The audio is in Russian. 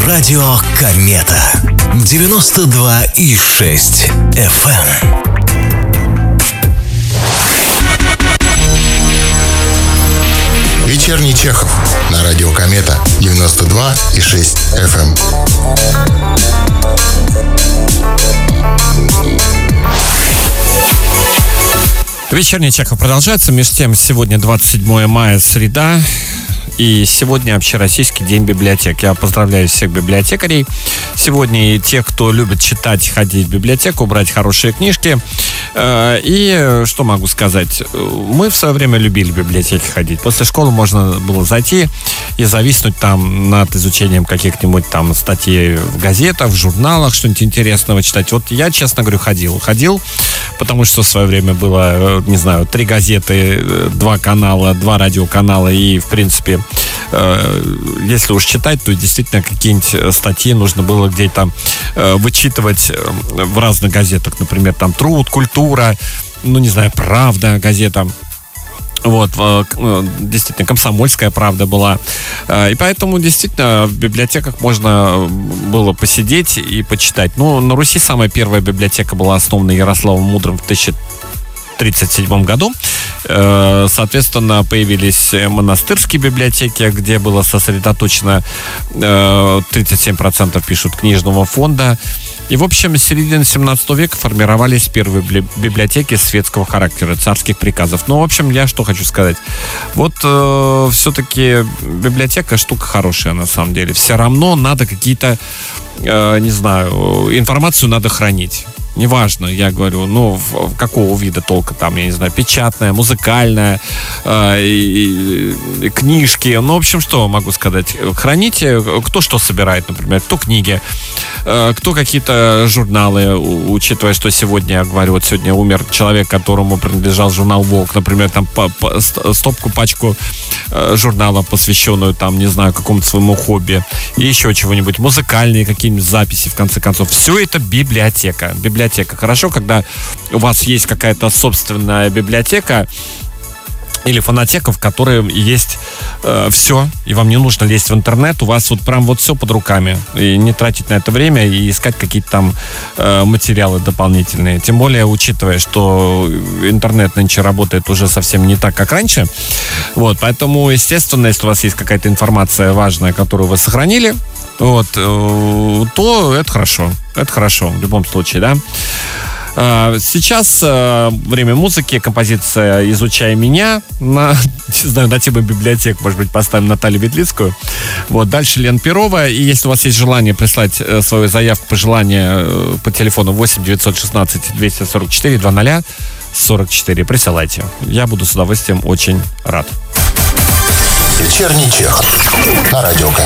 Радио Комета 92,6 FM. Вечерний Чехов на радио Комета 92,6 FM. Вечерний Чехов продолжается. Между тем, сегодня 27 мая, среда. И сегодня Общероссийский день библиотек. Я поздравляю всех библиотекарей. Сегодня и тех, кто любит читать, ходить в библиотеку, брать хорошие книжки. И что могу сказать? Мы в свое время любили в библиотеки ходить. После школы можно было зайти и зависнуть там над изучением каких-нибудь там статей в газетах, в журналах, что-нибудь интересного читать. Вот я, честно говорю, ходил, потому что в свое время было, не знаю, 3 газеты, 2 канала, 2 радиоканала и, в принципе, если уж читать, то действительно какие-нибудь статьи нужно было где-то вычитывать в разных газетах. Например, там «Труд», «Культура», ну, не знаю, «Правда» газета. Вот, действительно, «Комсомольская правда» была. И поэтому, действительно, в библиотеках можно было посидеть и почитать. Ну, на Руси самая первая библиотека была основана Ярославом Мудрым в 1037 году. Соответственно, появились монастырские библиотеки, где было сосредоточено 37% пишут книжного фонда. И, в общем, с середины 17 века формировались первые библиотеки светского характера, царских приказов. Ну, в общем, я что хочу сказать. Вот все-таки библиотека штука хорошая, на самом деле. Все равно надо какие-то, не знаю, информацию надо хранить. Неважно, я говорю, ну, какого вида толка там, я не знаю, печатная, музыкальная, книжки. Ну, в общем, что могу сказать? Храните, кто что собирает, например, кто книги, кто какие-то журналы, учитывая, что сегодня, я говорю, вот сегодня умер человек, которому принадлежал журнал «Волк», например, там пачку журнала, посвященную, там, не знаю, какому-то своему хобби, и еще чего-нибудь, музыкальные какие-нибудь записи, в конце концов. Все это библиотека. Хорошо, когда у вас есть какая-то собственная библиотека или фонотека, в которой есть все, и вам не нужно лезть в интернет, у вас вот прям вот все под руками, и не тратить на это время и искать какие-то там материалы дополнительные. Тем более, учитывая, что интернет нынче работает уже совсем не так, как раньше. Вот, поэтому, естественно, если у вас есть какая-то информация важная, которую вы сохранили, вот, то это хорошо. Это хорошо, в любом случае, да. Сейчас время музыки, композиция «Изучай меня» на тему библиотек, может быть, поставим Наталью Ветлицкую. Вот, дальше Лена Перова. И если у вас есть желание прислать свою заявку, пожелание по телефону 8 916 244 0044, присылайте. Я буду с удовольствием очень рад. Вечерний Чехов на радио Комета.